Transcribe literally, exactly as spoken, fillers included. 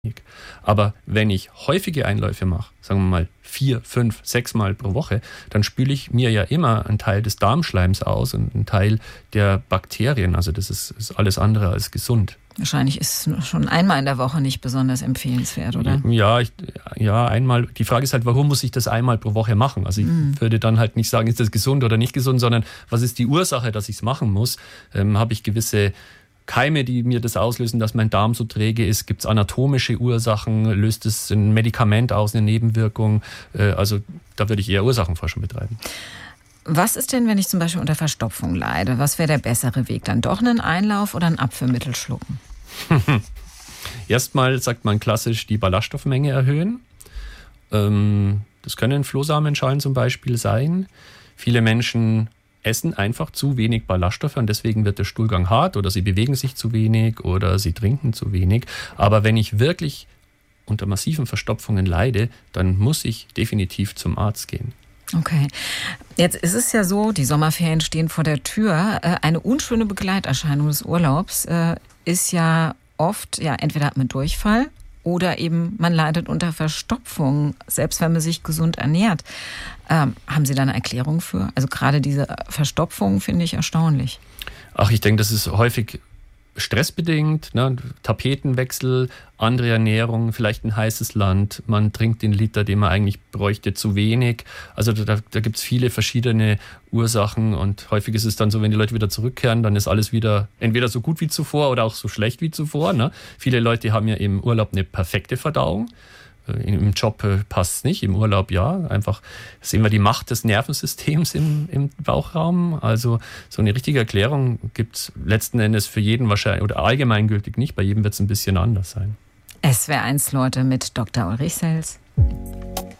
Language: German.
Aber wenn ich häufige Einläufe mache, sagen wir mal vier, fünf, sechs Mal pro Woche, dann spüle ich mir ja immer einen Teil des Darmschleims aus und einen Teil der Bakterien. Also das ist, ist alles andere als gesund. Wahrscheinlich ist es schon einmal in der Woche nicht besonders empfehlenswert, oder? Ja, ich, ja, einmal. Die Frage ist halt, warum muss ich das einmal pro Woche machen? Also ich mm. würde dann halt nicht sagen, ist das gesund oder nicht gesund, sondern was ist die Ursache, dass ich es machen muss? Ähm, habe ich gewisse Keime, die mir das auslösen, dass mein Darm so träge ist? Gibt es anatomische Ursachen? Löst es ein Medikament aus, eine Nebenwirkung? Äh, also da würde ich eher Ursachenforschung betreiben. Was ist denn, wenn ich zum Beispiel unter Verstopfung leide? Was wäre der bessere Weg? Dann doch einen Einlauf oder ein Abführmittel schlucken? Erstmal sagt man klassisch die Ballaststoffmenge erhöhen. Ähm, das können Flohsamenschalen zum Beispiel sein. Viele Menschen essen einfach zu wenig Ballaststoffe und deswegen wird der Stuhlgang hart oder sie bewegen sich zu wenig oder sie trinken zu wenig. Aber wenn ich wirklich unter massiven Verstopfungen leide, dann muss ich definitiv zum Arzt gehen. Okay. Jetzt ist es ja so, die Sommerferien stehen vor der Tür. Eine unschöne Begleiterscheinung des Urlaubs ist ja oft, ja, entweder hat man Durchfall oder eben man leidet unter Verstopfung, selbst wenn man sich gesund ernährt. Ähm, haben Sie da eine Erklärung für? Also gerade diese Verstopfung finde ich erstaunlich. Ach, ich denke, das ist häufig stressbedingt, ne? Tapetenwechsel, andere Ernährung, vielleicht ein heißes Land, man trinkt den Liter, den man eigentlich bräuchte, zu wenig. Also da, da gibt es viele verschiedene Ursachen und häufig ist es dann so, wenn die Leute wieder zurückkehren, dann ist alles wieder entweder so gut wie zuvor oder auch so schlecht wie zuvor. Ne? Viele Leute haben ja im Urlaub eine perfekte Verdauung. Im Job passt es nicht, im Urlaub ja. Einfach sehen wir die Macht des Nervensystems im, im Bauchraum. Also so eine richtige Erklärung gibt es letzten Endes für jeden wahrscheinlich, oder allgemeingültig nicht. Bei jedem wird es ein bisschen anders sein. S W R eins Leute mit Doktor Ulrich Sels.